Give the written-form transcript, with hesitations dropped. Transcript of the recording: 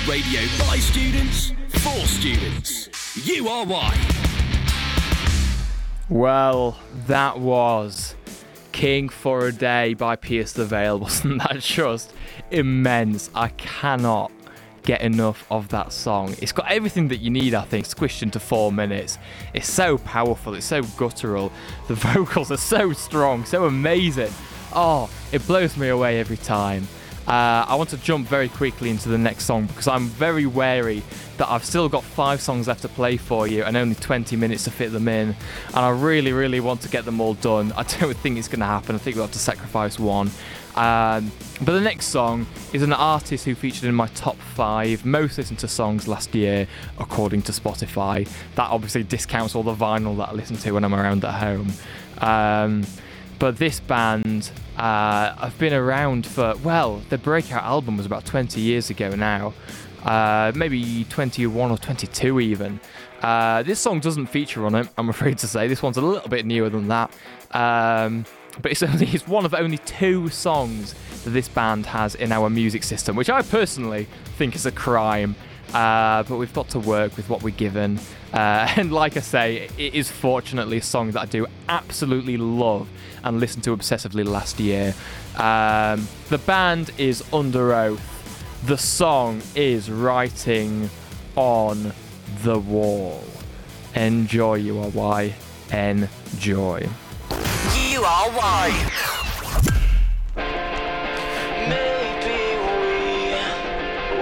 Radio by students, for students. You are why. Well, that was King for a Day by Pierce the Veil. Wasn't that just immense? I cannot get enough of that song. It's got everything that you need, I think, squished into 4 minutes. It's so powerful, it's so guttural. The vocals are so strong, so amazing. Oh, it blows me away every time. I want to jump very quickly into the next song because I'm very wary that I've still got 5 songs left to play for you and only 20 minutes to fit them in, and I really, really want to get them all done. I don't think it's going to happen. I think we'll have to sacrifice one. But the next song is an artist who featured in my top 5 most listened to songs last year, according to Spotify. That obviously discounts all the vinyl that I listen to when I'm around at home. But this band, have been around for, well, their breakout album was about 20 years ago now. Maybe 21 or 22 even. This song doesn't feature on it, I'm afraid to say. This one's a little bit newer than that. But it's one of only 2 songs that this band has in our music system, which I personally think is a crime. But we've got to work with what we're given. And like I say, it is fortunately a song that I do absolutely love and listened to obsessively last year. The band is Under Oath. The song is Writing on the Wall. Enjoy, You Are Why. Enjoy. You are why.